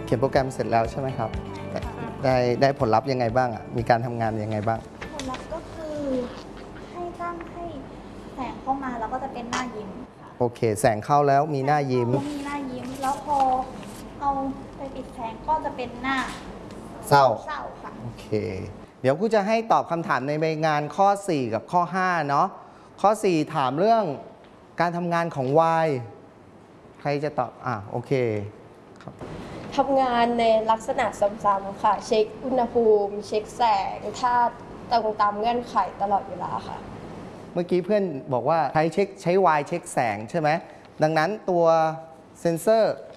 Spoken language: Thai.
ขียนโปรแกรมเสร็จแล้วใช่ไหมครับได้ผลลัพธ์ยังไงบ้างอ่ะมีการทำงานยังไงบ้างผลลัพธ์ก็คือให้ตั้งให้แสงเข้ามาแล้วก็จะเป็นหน้ายิ้มค่ะโอเคแสงเข้าแล้วมีหน้ายิ้มแล้วพอเอาไปปิดแสงก็จะเป็นหน้าเศร้าค่ะโอเคเดี๋ยวกูจะให้ตอบคำถามในใบงานข้อ 4 กับข้อ 5 เนาะข้อ 4 ถามเรื่องการทำงานของ Y ใครจะตอบโอเคครับทำงานในลักษณะซ้ำๆค่ะเช็คอุณหภูมิเช็คแสงถ้าตามเงื่อนไขตลอดเวลาค่ะเมื่อกี้เพื่อนบอกว่าใช้ Y เช็คแสงใช่ไหมดังนั้นตัวเซนเซอร์